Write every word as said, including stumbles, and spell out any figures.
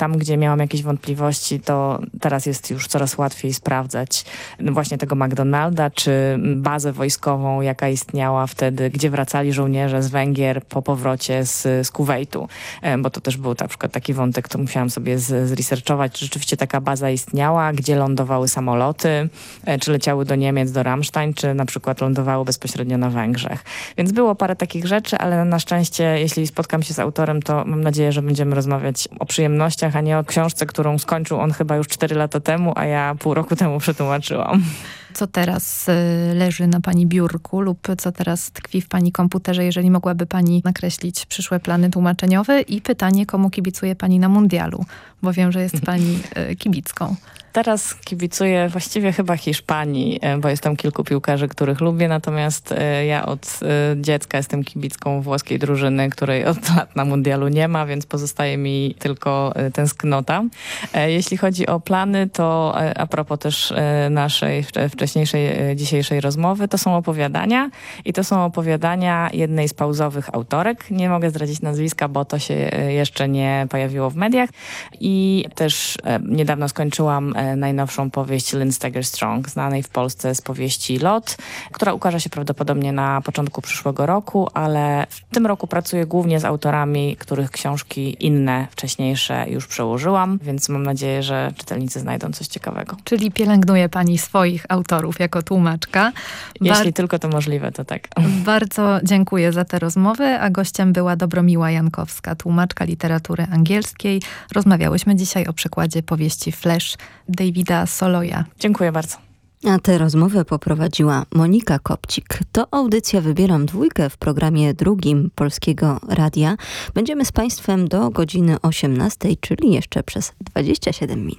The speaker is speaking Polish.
tam, gdzie miałam jakieś wątpliwości, to teraz jest już coraz łatwiej sprawdzać właśnie tego McDonalda, czy bazę wojskową, jaka istniała wtedy, gdzie wracali żołnierze z Węgier po powrocie z, z Kuwejtu. Bo to też był na przykład taki wątek, to musiałam sobie z, zresearchować, czy rzeczywiście taka baza istniała, gdzie lądowały samoloty, czy leciały do Niemiec, do Ramstein, czy na przykład lądowały bezpośrednio na Węgrzech. Więc było parę takich rzeczy, ale na szczęście, jeśli spotkam się z autorem, to mam nadzieję, że będziemy rozmawiać o przyjemnościach, a nie o książce, którą skończył on chyba już cztery lata temu, a ja pół roku temu przetłumaczyłam. Co teraz y, leży na pani biurku lub co teraz tkwi w pani komputerze, jeżeli mogłaby pani nakreślić przyszłe plany tłumaczeniowe? I pytanie, komu kibicuje pani na mundialu? Bo wiem, że jest pani y, kibicką. Teraz kibicuję właściwie chyba Hiszpanii, bo jest tam kilku piłkarzy, których lubię, natomiast ja od dziecka jestem kibicką włoskiej drużyny, której od lat na mundialu nie ma, więc pozostaje mi tylko tęsknota. Jeśli chodzi o plany, to a propos też naszej wcześniejszej, dzisiejszej rozmowy, to są opowiadania i to są opowiadania jednej z pauzowych autorek. Nie mogę zdradzić nazwiska, bo to się jeszcze nie pojawiło w mediach i też niedawno skończyłam najnowszą powieść Lynn Stagger-Strong, znanej w Polsce z powieści Lot, która ukaże się prawdopodobnie na początku przyszłego roku, ale w tym roku pracuję głównie z autorami, których książki inne, wcześniejsze już przełożyłam, więc mam nadzieję, że czytelnicy znajdą coś ciekawego. Czyli pielęgnuje pani swoich autorów jako tłumaczka. Jeśli Bar- tylko to możliwe, to tak. Bardzo dziękuję za tę rozmowę, a gościem była Dobromiła Jankowska, tłumaczka literatury angielskiej. Rozmawiałyśmy dzisiaj o przykładzie powieści Flash Davida Soloya. Dziękuję bardzo. A tę rozmowę poprowadziła Monika Kopcik. To audycja Wybieram Dwójkę w programie drugim Polskiego Radia. Będziemy z Państwem do godziny osiemnastej, czyli jeszcze przez dwadzieścia siedem minut.